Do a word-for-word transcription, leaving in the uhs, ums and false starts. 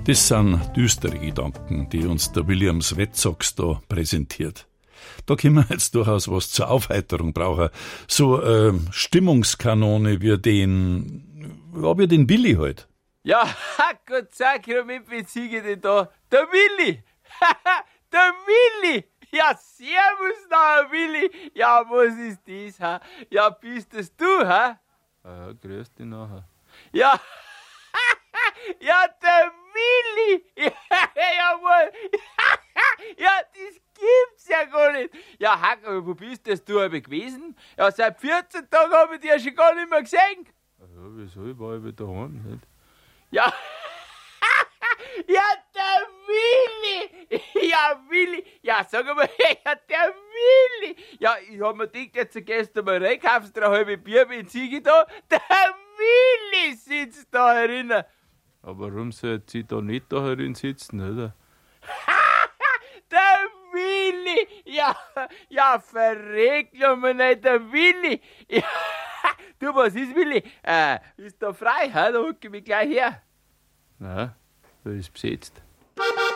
Das sind düstere Gedanken, die uns der Williams Red Sox da präsentiert. Da können wir jetzt durchaus was zur Aufheiterung brauchen. So äh, Stimmungskanone wie den, ja, wie den Willi halt. Ja, Gott sei Dank, womit beziehe ich denn da? Der Willi! Der Willi! Ja, servus da, Willi! Ja, was ist das, ha? Ja, bist das du, ha? Ja, grüß dich nachher. Ja, ja, der Willi! Ja, jawohl! Ja, das gibt's ja gar nicht! Ja, Hack, wo bist das du aber gewesen? Ja, seit vierzehn Tagen habe ich dich ja schon gar nicht mehr gesehen. Ja, wieso? Ich war ja wieder daheim, nicht? Ja, ja, der Willi! Ja, Willi! Ja, sag mal, ja, der Willi! Ja, ich hab mir gedacht, jetzt gehst du mal rein, kaufst dir eine halbe Bierbenzige da. Der Willi sitzt da herinnen. Aber warum soll sie da nicht da herin sitzen, oder? Der Willi! Ja, ja, verregt ja mir nicht, der Willi! Ja, du, was ist, Willi? Äh, ist da frei, hä? Da huck ich mich gleich her. Nein, da ist besetzt.